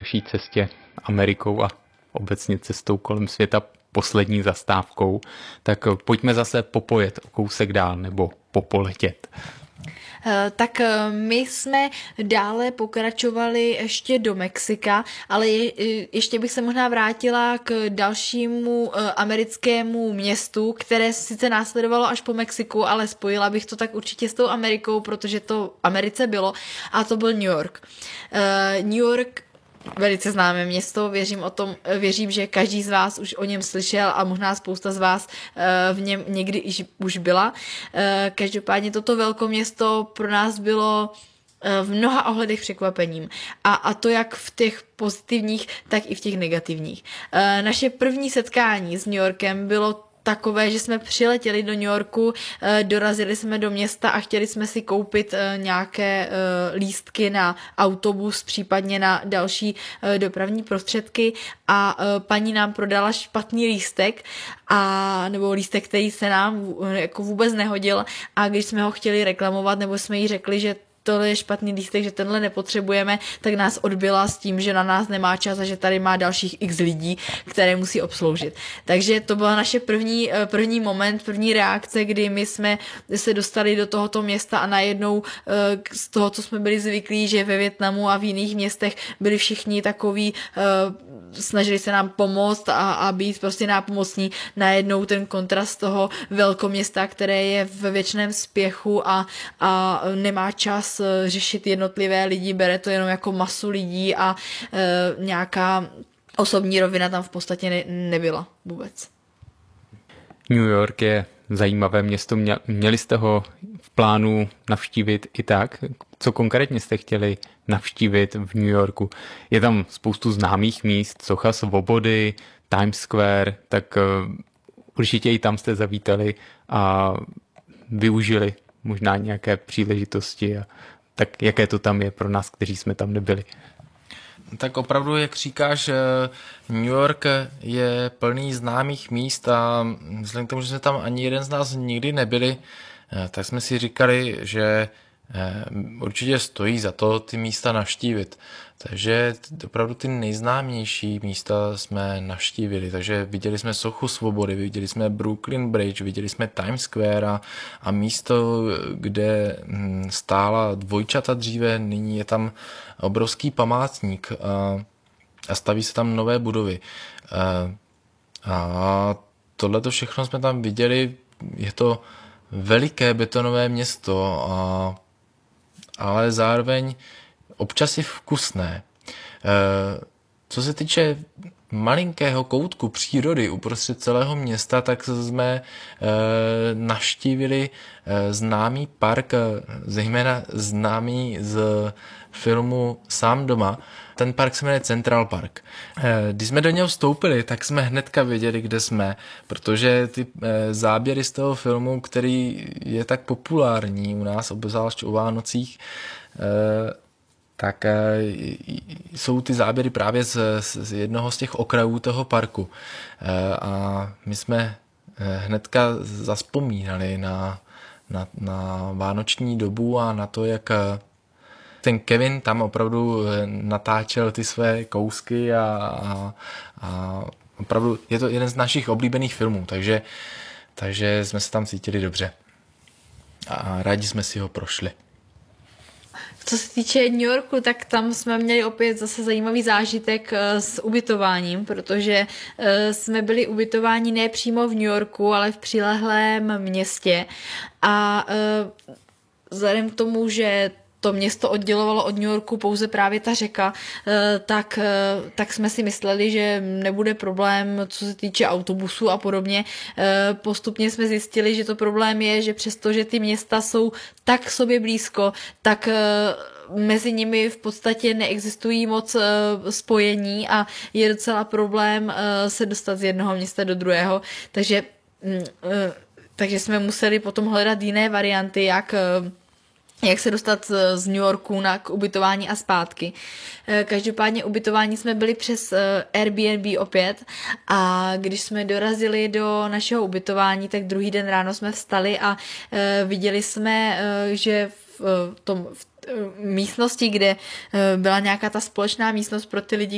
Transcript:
naší cestě Amerikou a obecně cestou kolem světa poslední zastávkou, tak pojďme zase popojet o kousek dál nebo popoletět. Tak my jsme dále pokračovali ještě do Mexika, ale ještě bych se možná vrátila k dalšímu americkému městu, které sice následovalo až po Mexiku, ale spojila bych to tak určitě s tou Amerikou, protože to Americe bylo, a to byl New York. New York, velice známé město, věřím, že každý z vás už o něm slyšel a možná spousta z vás v něm někdy už byla. Každopádně toto velkoměsto pro nás bylo v mnoha ohledech překvapením. A to jak v těch pozitivních, tak i v těch negativních. Naše první setkání s New Yorkem bylo takové, že jsme přiletěli do New Yorku, dorazili jsme do města a chtěli jsme si koupit nějaké lístky na autobus, případně na další dopravní prostředky, a paní nám prodala špatný lístek, nebo lístek, který se nám jako vůbec nehodil, a když jsme ho chtěli reklamovat, nebo jsme jí řekli, že tohle je špatný lístek, že tenhle nepotřebujeme, tak nás odbyla s tím, že na nás nemá čas a že tady má dalších x lidí, které musí obsloužit. Takže to byla naše první moment, první reakce, kdy my jsme se dostali do tohoto města a najednou z toho, co jsme byli zvyklí, že ve Vietnamu a v jiných městech byli všichni takový, snažili se nám pomoct a být prostě nápomocní, najednou ten kontrast toho velkoměsta, které je ve věčném spěchu a nemá čas řešit jednotlivé lidi, bere to jenom jako masu lidí a nějaká osobní rovina tam v podstatě nebyla vůbec. New York je zajímavé město. Měli jste ho v plánu navštívit i tak? Co konkrétně jste chtěli navštívit v New Yorku? Je tam spoustu známých míst, Socha Svobody, Times Square, tak určitě i tam jste zavítali a využili možná nějaké příležitosti. Tak jaké to tam je pro nás, kteří jsme tam nebyli? Tak opravdu, jak říkáš, New York je plný známých míst a vzhledem k tomu, že jsme tam ani jeden z nás nikdy nebyli, tak jsme si říkali, že určitě stojí za to ty místa navštívit. Takže opravdu ty nejznámější místa jsme navštívili. Takže viděli jsme Sochu Svobody, viděli jsme Brooklyn Bridge, viděli jsme Times Square a místo, kde stála dvojčata dříve, nyní je tam obrovský památník a staví se tam nové budovy. A tohleto všechno jsme tam viděli. Je to veliké betonové město, ale zároveň občas je vkusné. Co se týče malinkého koutku přírody uprostřed celého města, tak jsme navštívili známý park, zejména známý z filmu Sám doma. Ten park se jmenuje Central Park. Když jsme do něho vstoupili, tak jsme hnedka věděli, kde jsme, protože ty záběry z toho filmu, který je tak populární u nás, obzvlášť o Vánocích, tak jsou ty záběry právě z jednoho z těch okrajů toho parku. A my jsme hnedka zazpomínali na vánoční dobu a na to, jak ten Kevin tam opravdu natáčel ty své kousky a opravdu je to jeden z našich oblíbených filmů, takže jsme se tam cítili dobře a rádi jsme si ho prošli. Co se týče New Yorku, tak tam jsme měli opět zase zajímavý zážitek s ubytováním, protože jsme byli ubytováni ne přímo v New Yorku, ale v přilehlém městě a vzhledem k tomu, že to město oddělovalo od New Yorku pouze právě ta řeka, tak jsme si mysleli, že nebude problém, co se týče autobusů a podobně. Postupně jsme zjistili, že to problém je, že přestože ty města jsou tak sobě blízko, tak mezi nimi v podstatě neexistují moc spojení a je docela problém se dostat z jednoho města do druhého. Takže jsme museli potom hledat jiné varianty, jak se dostat z New Yorku k ubytování a zpátky. Každopádně ubytování jsme byli přes Airbnb opět a když jsme dorazili do našeho ubytování, tak druhý den ráno jsme vstali a viděli jsme, že v místnosti, kde byla nějaká ta společná místnost pro ty lidi,